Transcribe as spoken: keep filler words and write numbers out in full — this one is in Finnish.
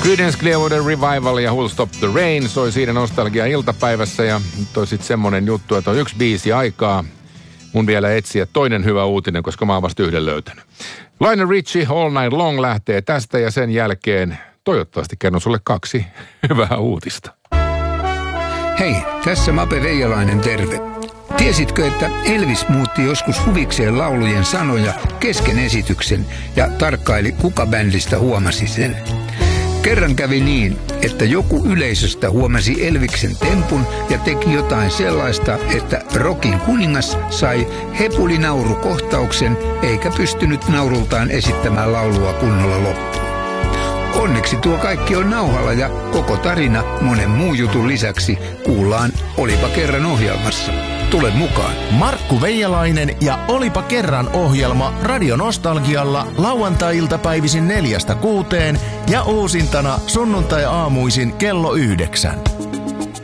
Creedence Clearwater Revival ja Who'll Stop the Rain soi siinä nostalgia iltapäivässä ja nyt on sitten semmonen juttu, että on yksi biisi aikaa. Mun vielä etsiä toinen hyvä uutinen, koska mä oon vasta yhden löytänyt. Lionel Richie All Night Long lähtee tästä ja sen jälkeen toivottavasti kerron sulle kaksi hyvää uutista. Hei, tässä Mape Veijalainen, terve. Tiesitkö, että Elvis muutti joskus huvikseen laulujen sanoja kesken esityksen ja tarkkaili, kuka bändistä huomasi sen? Kerran kävi niin, että joku yleisöstä huomasi Elviksen tempun ja teki jotain sellaista, että rockin kuningas sai hepulinaurukohtauksen eikä pystynyt naurultaan esittämään laulua kunnolla loppuun. Onneksi tuo kaikki on nauhalla ja koko tarina monen muun jutun lisäksi kuullaan Olipa kerran ohjelmassa. Tule mukaan. Markku Veijalainen ja Olipa kerran ohjelma Radio Nostalgialla lauantai-iltapäivisin neljästä kuuteen ja uusintana sunnuntai-aamuisin kello yhdeksän.